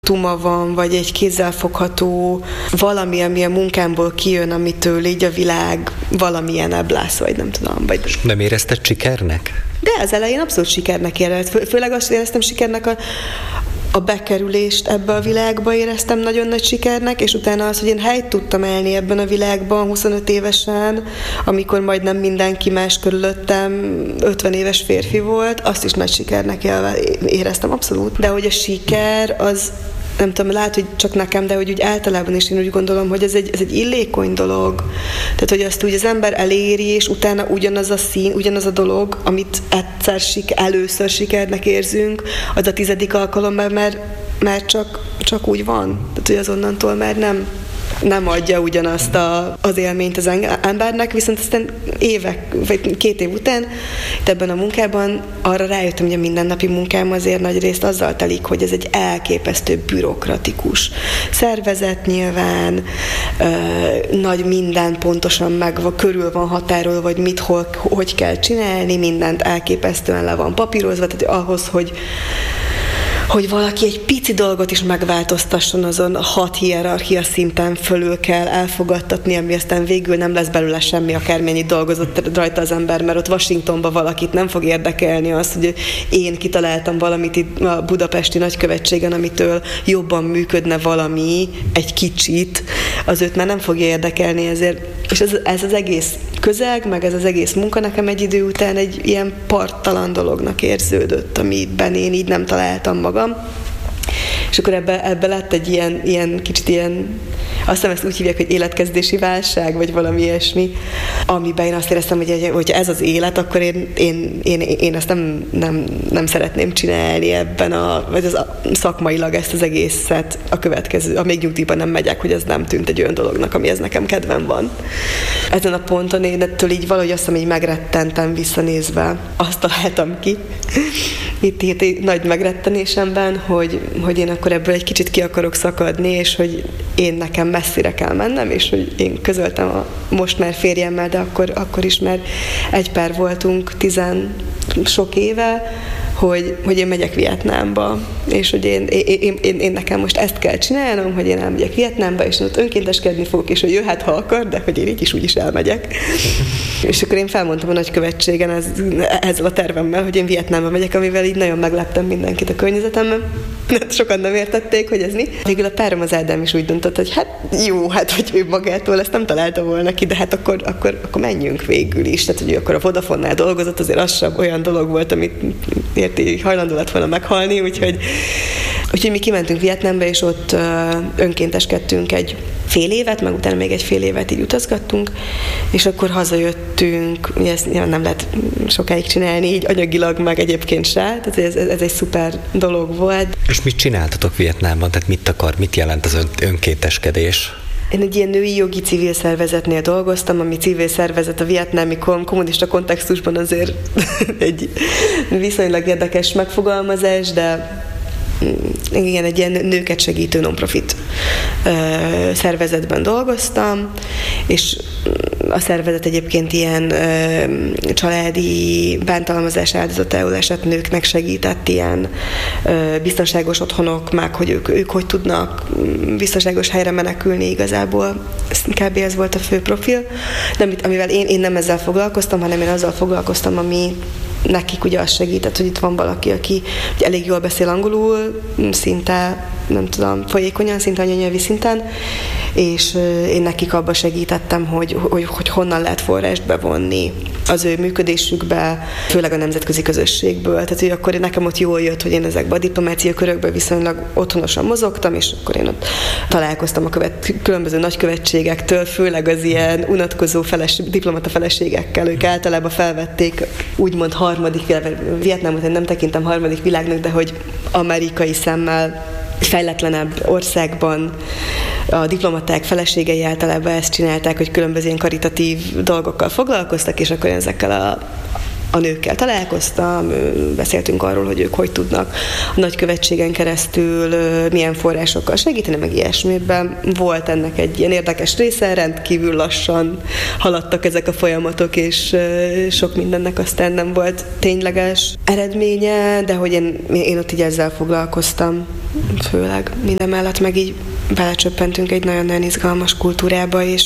tuma van, vagy egy kézzelfogható valami, ami a munkámból kijön, amitől így a világ valamilyenebb lesz, vagy nem tudom. Vagy... Nem érezted sikernek? De az elején abszolút sikernek éreztem. Főleg azt éreztem sikernek a bekerülést ebbe a világba éreztem nagyon nagy sikernek, és utána az, hogy én helyt tudtam állni ebben a világban 25 évesen, amikor majdnem mindenki más körülöttem 50 éves férfi volt, azt is nagy sikernek éreztem abszolút. De hogy a siker az, nem tudom, lehet, hogy csak nekem, de hogy úgy általában is én úgy gondolom, hogy ez egy illékony dolog. Tehát, hogy azt úgy az ember eléri, és utána ugyanaz a szín, ugyanaz a dolog, amit először sikernek érzünk, az a 10. alkalommal, mert csak úgy van. Tehát, hogy azonnantól már nem adja ugyanazt az élményt az embernek, viszont aztán évek, vagy 2 év után itt ebben a munkában arra rájöttem, hogy a mindennapi munkám azért nagy részt azzal telik, hogy ez egy elképesztő bürokratikus szervezet nyilván, nagy minden pontosan körül van határolva, vagy mit, hogy kell csinálni, mindent elképesztően le van papírozva, tehát ahhoz, hogy valaki egy pici dolgot is megváltoztasson, azon 6 hierarchia szinten fölül kell elfogadtatni, ami aztán végül nem lesz belőle semmi, akármennyi dolgozott rajta az ember, mert ott Washingtonban valakit nem fog érdekelni az, hogy én kitaláltam valamit itt a budapesti nagykövetségen, amitől jobban működne valami, egy kicsit, az őt már nem fogja érdekelni ezért. És ez az egész közeg, meg ez az egész munka nekem egy idő után egy ilyen parttalan dolognak érződött, amiben én így nem találtam magam. És akkor ebbe lett egy ilyen kicsit ilyen, azt hiszem ezt úgy hívják, hogy életkezdési válság, vagy valami ilyesmi, amiben én azt éreztem, hogy ez az élet, akkor én ezt nem szeretném csinálni ebben vagy szakmailag ezt az egészet a következő, amíg nyugdíjban nem megyek, hogy ez nem tűnt egy olyan dolognak, amihez nekem kedvem van. Ezen a ponton én ettől így valahogy azt hiszem, így megrettentem visszanézve. Azt találtam ki itt nagy megrettenésemben, hogy én akkor ebből egy kicsit ki akarok szakadni, és hogy én nekem messzire kell mennem, és hogy én közöltem most már férjemmel, de akkor is már egy pár voltunk 10 sok éve, hogy én megyek Vietnámba, és hogy én nekem most ezt kell csinálnom, hogy én elmegyek Vietnámba, és ott önkénteskedni fogok, és hogy jöhet, ha akar, de hogy én így is úgy is elmegyek. És akkor én felmondtam a nagykövetségen ezzel a tervemmel, hogy én Vietnámba megyek, amivel így nagyon megleptem mindenkit a környezetemben. Sokan nem értették, hogy ez mi. Végül a párom, az Ádám is úgy döntött, hogy hogy ő magától ezt nem találta volna ki, de hát akkor menjünk végül is. Tehát, hogy akkor a Vodafone-nál dolgozott, azért az sem olyan dolog volt, amit hajlandó lett volna meghalni, úgyhogy mi kimentünk Vietnámba, és ott önkénteskedtünk egy fél évet, meg utána még egy fél évet így utazgattunk, és akkor hazajöttünk, ugye ezt nem lehet sokáig csinálni, így anyagilag, meg egyébként se, tehát ez egy szuper dolog volt. És mit csináltatok Vietnámban? Tehát mit jelent az önkénteskedés? Én egy ilyen női jogi civil szervezetnél dolgoztam, ami civil szervezet a vietnámi kommunista kontextusban azért egy viszonylag érdekes megfogalmazás, de igen, egy ilyen nőket segítő non-profit szervezetben dolgoztam, és a szervezet egyébként ilyen családi bántalmazás áldozatául esett nőknek segített ilyen biztonságos otthonok, meg hogy ők hogy tudnak biztonságos helyre menekülni igazából. Kb. Ez volt a fő profil. De amivel én nem ezzel foglalkoztam, hanem én azzal foglalkoztam, ami nekik ugye az segített, hogy itt van valaki, aki elég jól beszél angolul, szinte, nem tudom, folyékonyan, szinte anyanyelvi szinten, és én nekik abba segítettem, hogy honnan lehet forrást bevonni az ő működésükbe, főleg a nemzetközi közösségből. Tehát, hogy akkor nekem ott jól jött, hogy én ezekben a diplomácia körökben viszonylag otthonosan mozogtam, és akkor én ott találkoztam a különböző nagykövetségektől, főleg az ilyen unatkozó diplomata feleségekkel. Ők általában felvették úgymond Vietnámot én nem tekintem harmadik világnak, de hogy amerikai szemmel fejletlenebb országban a diplomaták feleségei általában ezt csinálták, hogy különböző ilyen karitatív dolgokkal foglalkoztak, és akkor ezekkel a nőkkel találkoztam, beszéltünk arról, hogy ők hogy tudnak a nagykövetségen keresztül milyen forrásokkal segíteni, meg ilyesmiben. Volt ennek egy ilyen érdekes része, rendkívül lassan haladtak ezek a folyamatok, és sok mindennek aztán nem volt tényleges eredménye, de hogy én ott így ezzel foglalkoztam. főleg. Minden mellett meg így belecsöppentünk egy nagyon-nagyon izgalmas kultúrába, és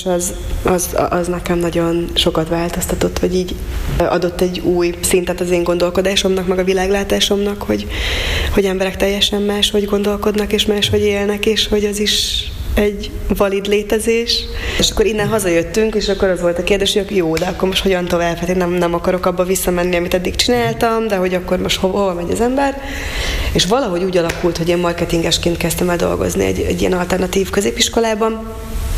az nekem nagyon sokat változtatott, vagy így adott egy új szintet az én gondolkodásomnak, meg a világlátásomnak, hogy emberek teljesen máshogy gondolkodnak, és máshogy élnek, és hogy az is egy valid létezés. És akkor innen hazajöttünk, és akkor az volt a kérdés, hogy jó, de akkor most hogyan tovább? Hát én nem akarok abba visszamenni, amit eddig csináltam, de hogy akkor most hova megy az ember? És valahogy úgy alakult, hogy én marketingesként kezdtem el dolgozni egy ilyen alternatív középiskolában,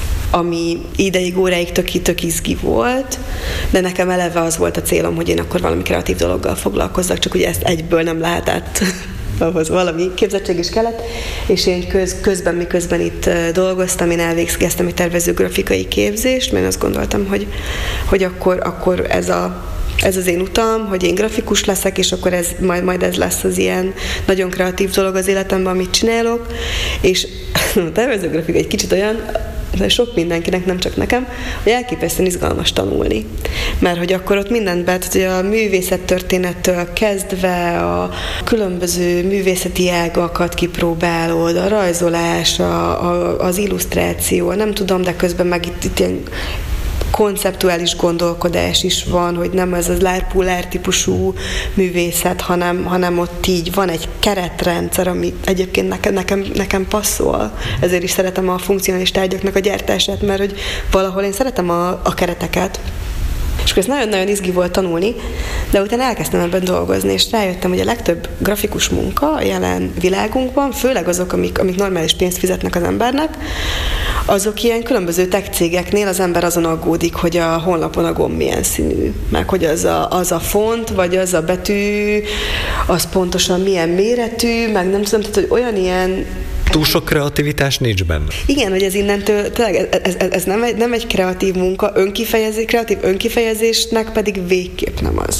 ami ideig, óráig tök izgi volt, de nekem eleve az volt a célom, hogy én akkor valami kreatív dologgal foglalkozzak, csak ugye ezt egyből nem lehetett, ahhoz valami képzettség is kellett, és én miközben itt dolgoztam, én elvégeztem egy tervező grafikai képzést, mert azt gondoltam, hogy akkor ez az én utam, hogy én grafikus leszek, és akkor ez majd ez lesz az ilyen nagyon kreatív dolog az életemben, amit csinálok, és a tervező grafika egy kicsit olyan, sok mindenkinek, nem csak nekem, hogy elképesztően izgalmas tanulni. Mert hogy akkor ott mindent tehát hogy a művészettörténettől kezdve a különböző művészeti ágakat kipróbálod, a rajzolás, az illusztráció, nem tudom, de közben meg itt ilyen konceptuális gondolkodás is van, hogy nem ez az lárpullár típusú művészet, hanem ott így van egy keretrendszer, ami egyébként nekem passzol. Ezért is szeretem a funkcionális tárgyaknak a gyártását, mert hogy valahol én szeretem a kereteket. És akkor ez nagyon-nagyon izgi volt tanulni, de utána elkezdtem ebben dolgozni, és rájöttem, hogy a legtöbb grafikus munka a jelen világunkban, főleg azok, amik normális pénzt fizetnek az embernek, azok ilyen különböző tech cégeknél az ember azon aggódik, hogy a honlapon a gomb milyen színű, meg hogy az a font, vagy az a betű, az pontosan milyen méretű, meg nem tudom, tehát, hogy olyan ilyen túl sok kreativitás nincs benne. Igen, hogy ez innentől, tényleg ez nem egy kreatív munka, kreatív önkifejezésnek pedig végképp nem az.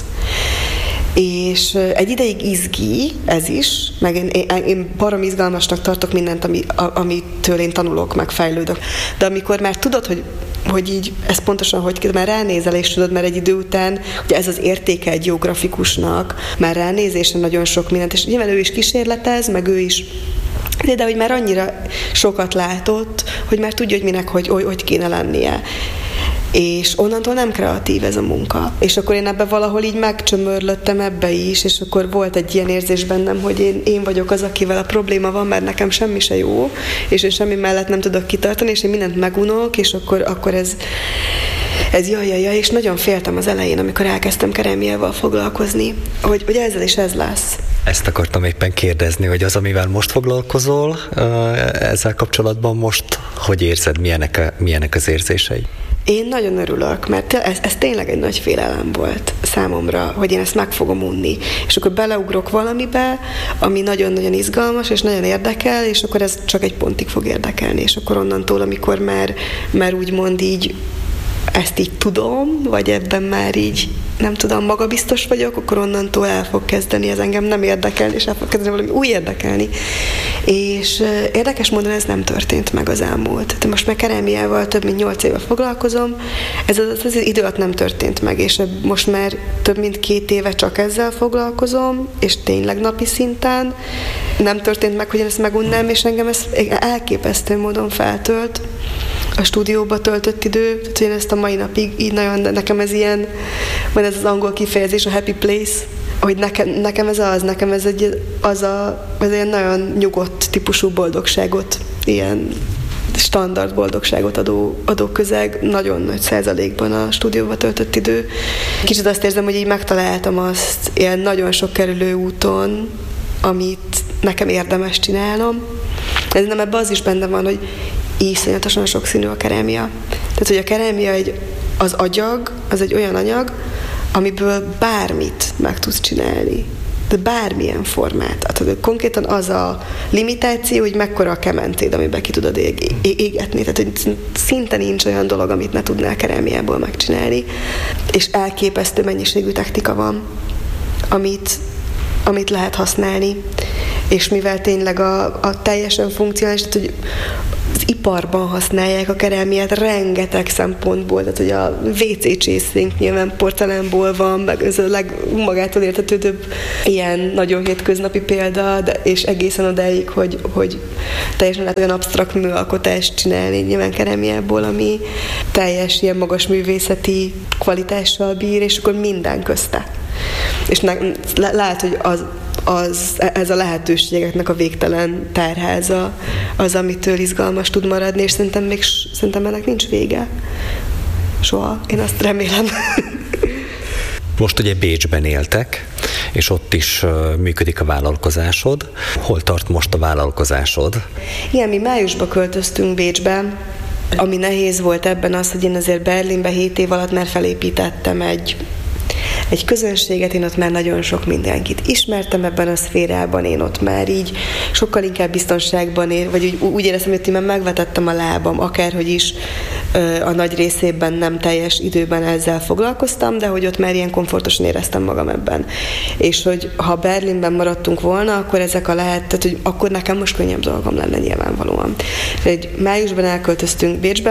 És egy ideig izgi ez is, meg én barom izgalmasnak tartok mindent, amitől én tanulok, meg fejlődök. De amikor már tudod, hogy így ez pontosan hogy már ránézel, és tudod, mert egy idő után, ugye ez az értéke egy jó grafikusnak, már ránézésre nagyon sok mindent, és nyilván ő is kísérletez, meg ő is de hogy már annyira sokat látott, hogy már tudja, hogy minek, hogy kéne lennie. És onnantól nem kreatív ez a munka. És akkor én ebbe valahol így megcsömörlöttem ebbe is, és akkor volt egy ilyen érzés bennem, hogy én vagyok az, akivel a probléma van, mert nekem semmi se jó, és én semmi mellett nem tudok kitartani, és én mindent megunok, és akkor ez jaj, és nagyon féltem az elején, amikor elkezdtem kerámiával foglalkozni, hogy ezzel is ez lesz. Ezt akartam éppen kérdezni, hogy az, amivel most foglalkozol, ezzel kapcsolatban most hogy érzed, milyenek az érzései? Én nagyon örülök, mert ez tényleg egy nagy félelem volt számomra, hogy én ezt meg fogom unni. És akkor beleugrok valamibe, ami nagyon-nagyon izgalmas, és nagyon érdekel, és akkor ez csak egy pontig fog érdekelni. És akkor onnantól, amikor már úgymond így ezt így tudom, vagy ebben már így nem tudom, magabiztos vagyok, akkor onnantól el fog kezdeni, ez engem nem érdekelni, és el fog kezdeni valami új érdekelni. És érdekes módon ez nem történt meg az elmúlt. De most már kerámiával több mint 8 éve foglalkozom, ez az idő alatt nem történt meg, és most már több mint 2 éve csak ezzel foglalkozom, és tényleg napi szinten nem történt meg, hogy én ezt megunnám, és engem ez elképesztő módon feltölt. A stúdióba töltött idő, tehát én ezt a mai napig így nagyon, nekem ez ilyen, van ez az angol kifejezés, a happy place, hogy nekem ez egy ilyen nagyon nyugodt típusú boldogságot, ilyen standard boldogságot adó közeg, nagyon nagy százalékban a stúdióba töltött idő. Kicsit azt érzem, hogy így megtaláltam azt ilyen nagyon sok kerülő úton, amit nekem érdemes csinálnom. Ez nem ebben az is benne van, hogy iszonyatosan sokszínű a kerámia. Tehát, hogy a kerámia az agyag, az egy olyan anyag, amiből bármit meg tudsz csinálni. De bármilyen formát. Tehát konkrétan az a limitáció, hogy mekkora a kementéd, amiben ki tudod égetni. Tehát, hogy szinte nincs olyan dolog, amit ne tudnál kerámiából megcsinálni. És elképesztő mennyiségű technika van, amit lehet használni. És mivel tényleg a teljesen funkcionális, tehát, hogy az iparban használják a kerámiát rengeteg szempontból, tehát hogy a WC csészénk nyilván porcelánból van, meg ez a legmagától értetődőbb ilyen nagyon hétköznapi példa, és egészen odáig, hogy teljesen lehet olyan absztrakt műalkotást csinálni nyilván kerámiából, ami teljes ilyen magas művészeti kvalitással bír, és akkor minden közte. És lehet, hogy ez a lehetőségeknek a végtelen tárháza az, amitől izgalmas tud maradni, és szerintem ennek nincs vége. Soha. Én azt remélem. Most ugye Bécsben éltek, és ott is működik a vállalkozásod. Hol tart most a vállalkozásod? Igen, mi májusban költöztünk Bécsbe. Ami nehéz volt ebben az, hogy én azért Berlinben 7 év alatt már felépítettem egy közönséget, én ott már nagyon sok mindenkit ismertem ebben a szférában, én ott már így sokkal inkább biztonságban vagy úgy éreztem, hogy én már megvetettem a lábam, akárhogy is a nagy részében nem teljes időben ezzel foglalkoztam, de hogy ott már ilyen komfortosan éreztem magam ebben. És hogy ha Berlinben maradtunk volna, akkor tehát hogy akkor nekem most könnyebb dolgom lenne nyilvánvalóan. Egy májusban elköltöztünk Bécsbe,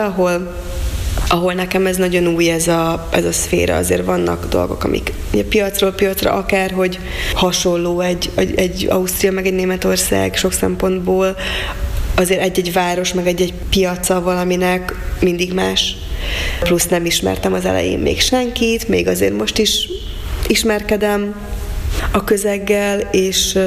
ahol nekem ez nagyon új, ez a szféra, azért vannak dolgok, amik piacról piacra akárhogy hasonló egy Ausztria meg egy Németország sok szempontból, azért egy-egy város meg egy-egy piaca valaminek mindig más. Plusz nem ismertem az elején még senkit, még azért most is ismerkedem a közeggel, és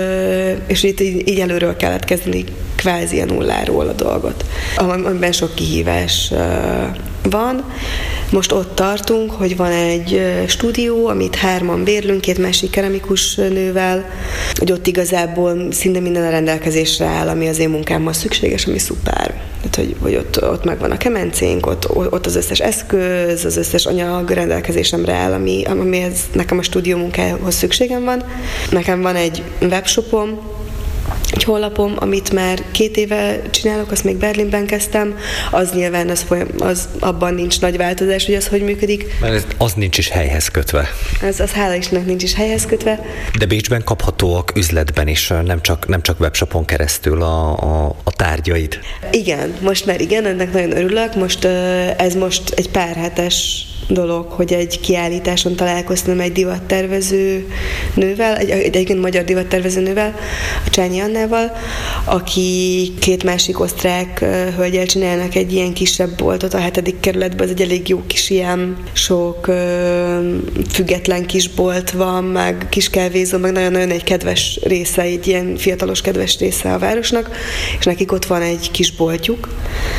így előről kellett kezdeni kvázi a nulláról a dolgot, amiben sok kihívás van. Most ott tartunk, hogy van egy stúdió, amit 3-an bérlünk, 2 másik keramikus nővel, hogy ott igazából szinte minden a rendelkezésre áll, ami az én munkámhoz szükséges, ami szuper. Tehát, hogy ott megvan a kemencénk, ott az összes eszköz, az összes anyag rendelkezésemre áll, amihez nekem a stúdió munkához szükségem van. Nekem van egy webshopom, egy honlapom, amit már 2 éve csinálok, azt még Berlinben kezdtem, az nyilván abban nincs nagy változás, hogy az hogy működik. Mert az nincs is helyhez kötve. Az hála Istennek nincs is helyhez kötve. De Bécsben kaphatóak üzletben is, nem csak webshopon keresztül a tárgyaid. Igen, most már igen, ennek nagyon örülök. Ez most egy pár hetes dolog, hogy egy kiállításon találkoztam egy divattervező nővel, egyébként magyar divattervező nővel, a Csányi Annával, aki 2 másik osztrák hölgyel csinálnak egy ilyen kisebb boltot a 7. kerületben, ez egy elég jó kis ilyen sok független kisbolt van, meg kis kávézó, meg nagyon-nagyon egy kedves része, egy ilyen fiatalos kedves része a városnak, és nekik ott van egy kis boltjuk,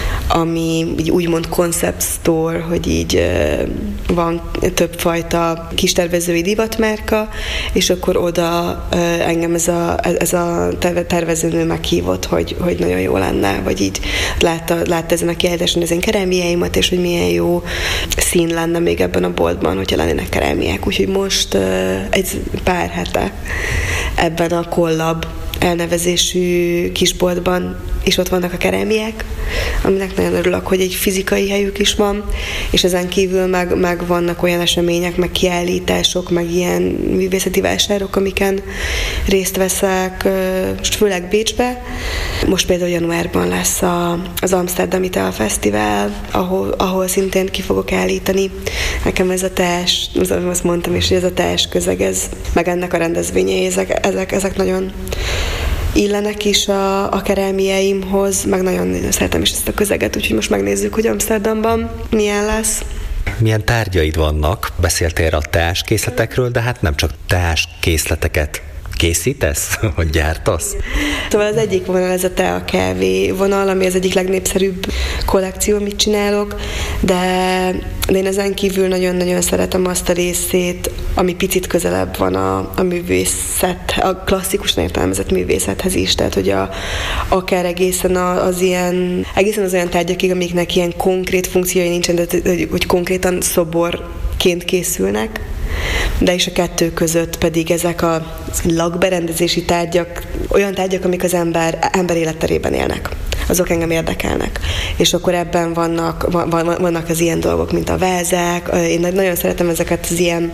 ami így úgymond concept store, hogy így van többfajta kistervezői divatmárka, és akkor oda engem ez a tervezőnő meghívott, hogy nagyon jó lenne, vagy így látta ezen a kiállításon az én kerámiáimat, és hogy milyen jó szín lenne még ebben a boltban, hogyha lennének kerámiák. Úgyhogy most egy pár hete ebben a Collab elnevezésű kisboltban és ott vannak a kerámiák, aminek nagyon örülök, hogy egy fizikai helyük is van, és ezen kívül meg vannak olyan események, meg kiállítások, meg ilyen művészeti vásárok, amiken részt veszek, most főleg Bécsbe. Most például januárban lesz az Amsterdami Tea Fesztivál, ahol szintén ki fogok állítani. Nekem ez a teás, azt mondtam is, hogy ez a teás közeg, meg ennek a rendezvényei, ezek nagyon illenek is a kerámiáimhoz, meg nagyon szeretem is ezt a közeget, úgyhogy most megnézzük, hogy Amsterdamban milyen lesz. Milyen tárgyaid vannak? Beszéltél a teáskészletekről, de hát nem csak teáskészleteket készítesz, vagy gyártasz? Szóval az egyik vonal ez a tea kávé vonal, ami az egyik legnépszerűbb kollekció, amit csinálok, de én ezen kívül nagyon-nagyon szeretem azt a részét, ami picit közelebb van a művészet, a klasszikusan értelmezett művészethez is, tehát hogy akár egészen az olyan tárgyakig, amiknek ilyen konkrét funkciói nincsen, de hogy konkrétan szoborként készülnek, de és a kettő között pedig ezek a lakberendezési tárgyak, olyan tárgyak, amik az ember életterében élnek. Azok engem érdekelnek. És akkor ebben vannak az ilyen dolgok, mint a vázák. Én nagyon szeretem ezeket az ilyen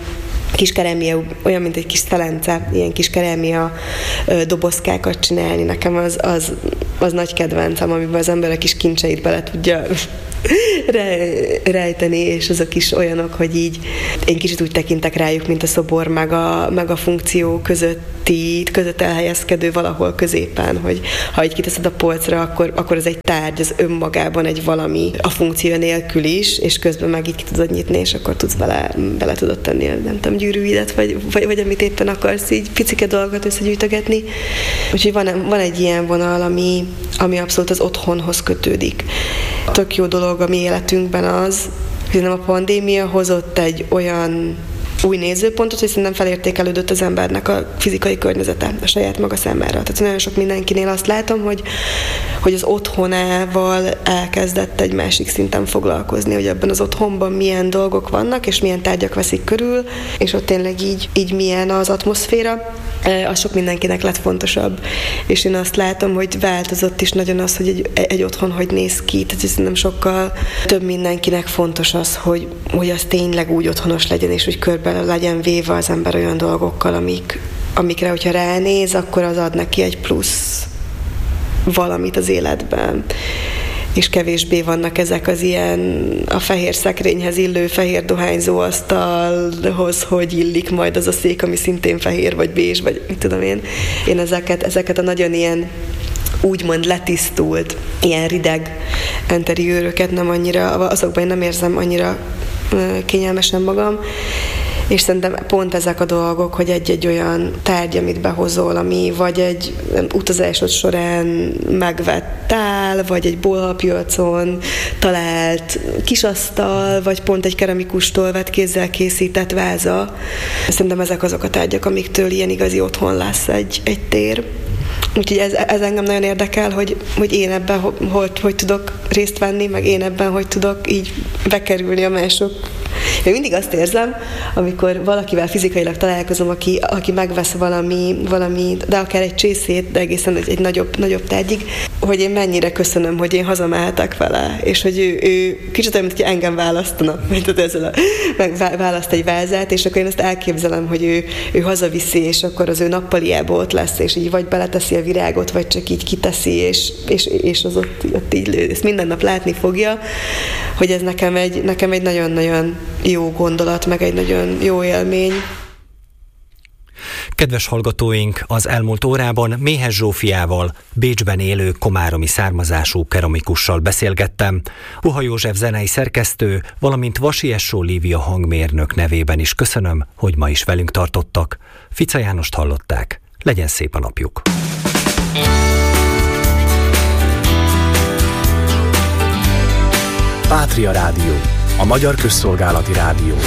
kis kerámia, olyan, mint egy kis szelence, ilyen kis kerámia dobozkákat csinálni. Nekem az nagy kedvencem, amiben az ember a kis kincseit bele tudja rejteni, és azok is olyanok, hogy így én kicsit úgy tekintek rájuk, mint a szobor meg a funkció között elhelyezkedő valahol középen, hogy ha így kiteszed a polcra, akkor ez egy tárgy, az önmagában egy valami a funkció nélkül is, és közben meg így ki tudod nyitni, és akkor tudsz bele tudod tenni, nem tudom, gyűrűidet, vagy amit éppen akarsz, így picike dolgot összegyűjtögetni. Úgyhogy van egy ilyen vonal, ami abszolút az otthonhoz kötődik. Tök jó dolog a mi életünkben az, hogy a pandémia hozott egy olyan új nézőpontot, hogy szerintem felértékelődött az embernek a fizikai környezete a saját maga számára. Tehát nagyon sok mindenkinél azt látom, hogy az otthonával elkezdett egy másik szinten foglalkozni, hogy abban az otthonban milyen dolgok vannak, és milyen tárgyak veszik körül, és ott tényleg így milyen az atmoszféra, az sok mindenkinek lett fontosabb. És én azt látom, hogy változott is nagyon az, hogy egy otthon hogy néz ki. Tehát szerintem sokkal több mindenkinek fontos az, hogy az tényleg úgy otthonos legyen, és hogy körbe legyen véve az ember olyan dolgokkal, amikre, hogyha ránéz, akkor az ad neki egy plusz valamit az életben. És kevésbé vannak ezek az ilyen a fehér szekrényhez illő fehér dohányzó asztalhoz, hogy illik majd az a szék, ami szintén fehér, vagy bézs, vagy mit tudom én. Én ezeket a nagyon ilyen úgymond letisztult, ilyen rideg interiőröket nem annyira, azokban én nem érzem annyira kényelmesen magam, és szerintem pont ezek a dolgok, hogy egy olyan tárgy, amit behozol, ami vagy egy utazásod során megvett tál, vagy egy bolhapiacon talált kisasztal, vagy pont egy keramikustól vett kézzel készített váza. Szerintem ezek azok a tárgyak, amiktől ilyen igazi otthon lesz egy tér. Úgyhogy ez engem nagyon érdekel, hogy én ebben hogy tudok részt venni, meg én ebben hogy tudok így bekerülni a mások. Én mindig azt érzem, amikor valakivel fizikailag találkozom, aki megvesz valami, de akár egy csészét, de egészen egy nagyobb tárgyig, hogy én mennyire köszönöm, hogy én hazamehetek vele, és hogy ő kicsit olyan, mint hogy engem választana, választ egy vázát, és akkor én ezt elképzelem, hogy ő hazaviszi, és akkor az ő nappaliába ott lesz, és így vagy beleteszi a virágot, vagy csak így kiteszi, és az ott így lő. Ezt minden nap látni fogja, hogy ez nekem egy nagyon-nagyon jó gondolat, meg egy nagyon jó élmény. Kedves hallgatóink, az elmúlt órában Méhes Zsófiával, Bécsben élő komáromi származású keramikussal beszélgettem. Puha József zenei szerkesztő, valamint Vasi Essó Lívia hangmérnök nevében is köszönöm, hogy ma is velünk tartottak. Fica Jánost hallották. Legyen szép a napjuk! Pátria Rádió, a magyar közszolgálati rádió.